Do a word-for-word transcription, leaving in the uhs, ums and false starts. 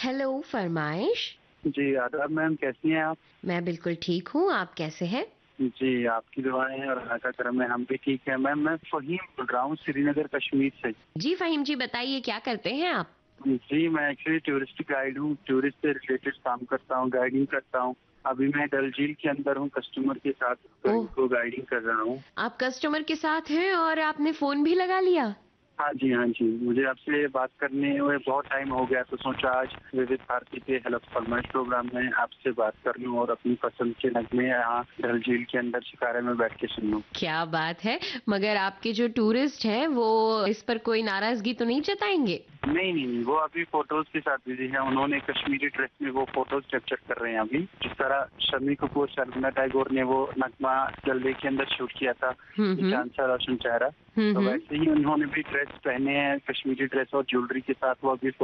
Hello, फरमाइश। जी, आदाब ma'am, कैसी हैं आप? मैं बिल्कुल ठीक हूँ, आप कैसे हैं? जी, आपकी दुआएँ और अल्लाह का करम है, हम भी ठीक हैं। मैम, मैं फ़हीम बोल रहा हूँ श्रीनगर कश्मीर से। जी फ़हीम जी, बताइए क्या करते हैं आप? जी, मैं एक्चुअली टूरिस्ट गाइड हूँ, टूरिस्ट से रिलेटेड काम करता हूँ, गाइडिंग करता हूँ। अभी मैं डल झील के अंदर हूँ, कस्टमर के साथ तो ओह! इनको गाइडिंग कर रहा हूँ। आप कस्टमर के साथ हैं और आपने फ़ोन भी लगा लिया? हाँ जी, हाँ जी। मुझे आपसे बात करने हुए बहुत टाइम हो गया, तो सोचा आज विविध भारती के हेल्प फरमाइश प्रोग्राम में आपसे बात कर लूँ और अपनी पसंद के नगमे यहाँ डल झील के अंदर शिकारे में बैठ के सुन लूँ। क्या बात है, मगर आपके जो टूरिस्ट हैं वो इस पर कोई नाराज़गी तो नहीं जताएँगे? नहीं, नहीं, नहीं, वो अभी फ़ोटोज़ के साथ बिज़ी हैं। उन्होंने कश्मीरी ड्रेस में वो फ़ोटोज़ कैप्चर कर रहे हैं अभी। जिस तरह शम्मी कपूर, शर्मिला टैगोर ने वो नगमा डल लेक के अंदर शूट किया था, हुँ, हुँ। चाँद सा रोशन चेहरा, हुँ, तो हुँ। वैसे ही उन्होंने भी ड्रेस पहने हैं, कश्मीरी ड्रेस और ज्वेलरी के साथ वो अभी